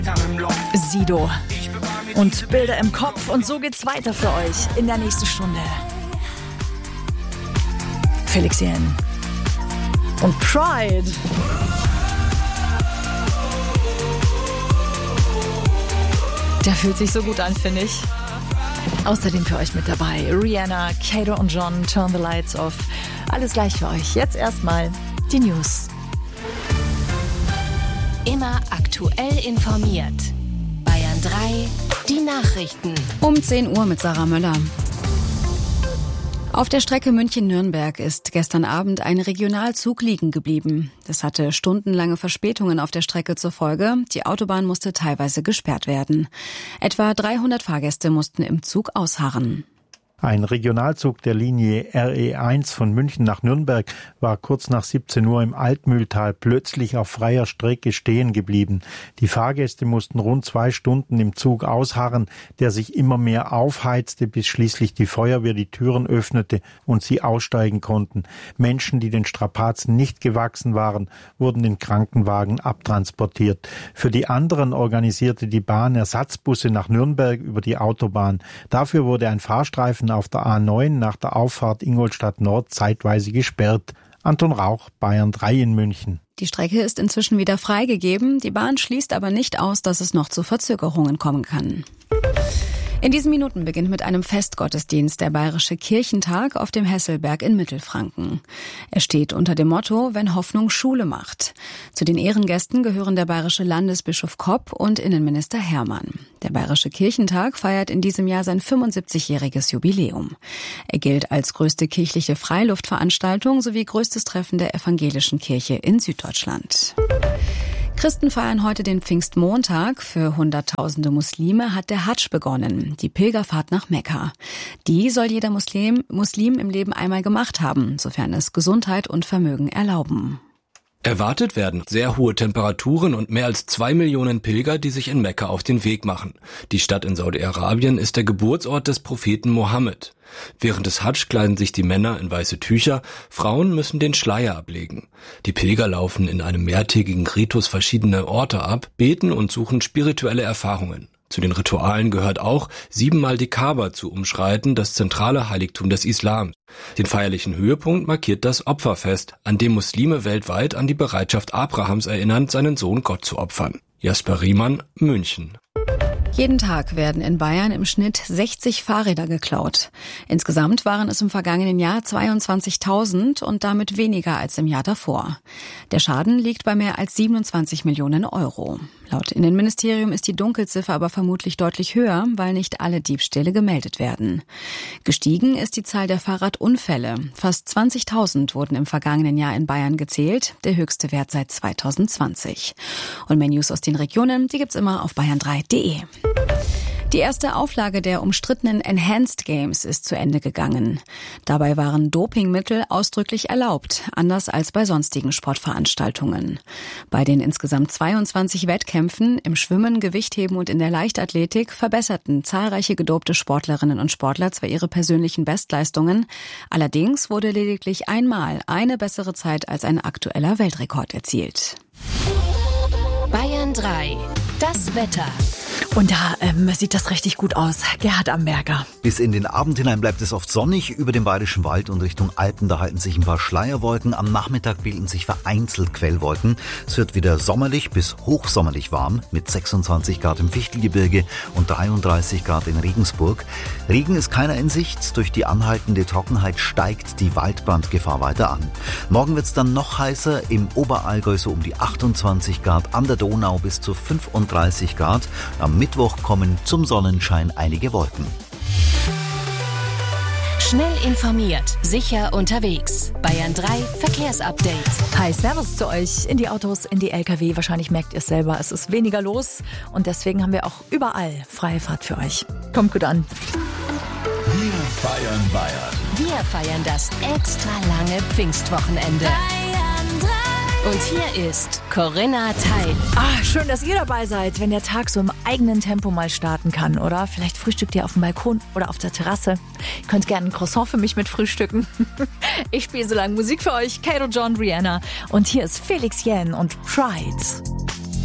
Sido und Bilder im Kopf. Und so geht's weiter für euch in der nächsten Stunde. Felix Jähn und Pride. Der fühlt sich so gut an, finde ich. Außerdem für euch mit dabei Rihanna, Kato und John, Turn the Lights Off. Alles gleich für euch. Jetzt erstmal die News. Immer aktuell informiert. Bayern 3, die Nachrichten. Um 10 Uhr mit Sarah Möller. Auf der Strecke München-Nürnberg ist gestern Abend ein Regionalzug liegen geblieben. Das hatte stundenlange Verspätungen auf der Strecke zur Folge. Die Autobahn musste teilweise gesperrt werden. Etwa 300 Fahrgäste mussten im Zug ausharren. Ein Regionalzug der Linie RE1 von München nach Nürnberg war kurz nach 17 Uhr im Altmühltal plötzlich auf freier Strecke stehen geblieben. Die Fahrgäste mussten rund 2 Stunden im Zug ausharren, der sich immer mehr aufheizte, bis schließlich die Feuerwehr die Türen öffnete und sie aussteigen konnten. Menschen, die den Strapazen nicht gewachsen waren, wurden in Krankenwagen abtransportiert. Für die anderen organisierte die Bahn Ersatzbusse nach Nürnberg über die Autobahn. Dafür wurde ein Fahrstreifen auf der A9 nach der Auffahrt Ingolstadt Nord zeitweise gesperrt. Anton Rauch, Bayern 3 in München. Die Strecke ist inzwischen wieder freigegeben. Die Bahn schließt aber nicht aus, dass es noch zu Verzögerungen kommen kann. In diesen Minuten beginnt mit einem Festgottesdienst der Bayerische Kirchentag auf dem Hesselberg in Mittelfranken. Er steht unter dem Motto, wenn Hoffnung Schule macht. Zu den Ehrengästen gehören der bayerische Landesbischof Kopp und Innenminister Hermann. Der Bayerische Kirchentag feiert in diesem Jahr sein 75-jähriges Jubiläum. Er gilt als größte kirchliche Freiluftveranstaltung sowie größtes Treffen der evangelischen Kirche in Süddeutschland. Christen feiern heute den Pfingstmontag. Für Hunderttausende Muslime hat der Hadsch begonnen, die Pilgerfahrt nach Mekka. Die soll jeder Muslim im Leben einmal gemacht haben, sofern es Gesundheit und Vermögen erlauben. Erwartet werden sehr hohe Temperaturen und mehr als 2 Millionen Pilger, die sich in Mekka auf den Weg machen. Die Stadt in Saudi-Arabien ist der Geburtsort des Propheten Mohammed. Während des Hadsch kleiden sich die Männer in weiße Tücher, Frauen müssen den Schleier ablegen. Die Pilger laufen in einem mehrtägigen Ritus verschiedene Orte ab, beten und suchen spirituelle Erfahrungen. Zu den Ritualen gehört auch, 7-mal die Kaaba zu umschreiten, das zentrale Heiligtum des Islam. Den feierlichen Höhepunkt markiert das Opferfest, an dem Muslime weltweit an die Bereitschaft Abrahams erinnern, seinen Sohn Gott zu opfern. Jasper Riemann, München. Jeden Tag werden in Bayern im Schnitt 60 Fahrräder geklaut. Insgesamt waren es im vergangenen Jahr 22.000 und damit weniger als im Jahr davor. Der Schaden liegt bei mehr als 27 Millionen Euro. Laut Innenministerium ist die Dunkelziffer aber vermutlich deutlich höher, weil nicht alle Diebstähle gemeldet werden. Gestiegen ist die Zahl der Fahrradunfälle. Fast 20.000 wurden im vergangenen Jahr in Bayern gezählt, der höchste Wert seit 2020. Und mehr News aus den Regionen, die gibt's immer auf bayern3.de. Die erste Auflage der umstrittenen Enhanced Games ist zu Ende gegangen. Dabei waren Dopingmittel ausdrücklich erlaubt, anders als bei sonstigen Sportveranstaltungen. Bei den insgesamt 22 Wettkämpfen im Schwimmen, Gewichtheben und in der Leichtathletik verbesserten zahlreiche gedopte Sportlerinnen und Sportler zwar ihre persönlichen Bestleistungen, allerdings wurde lediglich einmal eine bessere Zeit als ein aktueller Weltrekord erzielt. Bayern 3, das Wetter. Und da sieht das richtig gut aus. Gerhard Amberger. Bis in den Abend hinein bleibt es oft sonnig über dem Bayerischen Wald und Richtung Alpen. Da halten sich ein paar Schleierwolken. Am Nachmittag bilden sich vereinzelt Quellwolken. Es wird wieder sommerlich bis hochsommerlich warm mit 26 Grad im Fichtelgebirge und 33 Grad in Regensburg. Regen ist keiner in Sicht. Durch die anhaltende Trockenheit steigt die Waldbrandgefahr weiter an. Morgen wird es dann noch heißer. Im Oberallgäu so um die 28 Grad, an der Donau bis zu 35 Grad. Am Mittwoch kommen zum Sonnenschein einige Wolken. Schnell informiert, sicher unterwegs. Bayern 3 Verkehrsupdate. Hi, servus zu euch in die Autos, in die LKW. Wahrscheinlich merkt ihr es selber, es ist weniger los. Und deswegen haben wir auch überall freie Fahrt für euch. Kommt gut an. Wir feiern Bayern. Wir feiern das extra lange Pfingstwochenende. Bayern 3. Und hier ist Corinna Teil. Schön, dass ihr dabei seid, wenn der Tag so im eigenen Tempo mal starten kann, oder? Vielleicht frühstückt ihr auf dem Balkon oder auf der Terrasse. Ihr könnt gerne ein Croissant für mich mit frühstücken. Ich spiele so lange Musik für euch, Kato, John, Rihanna. Und hier ist Felix Jähn und Pride.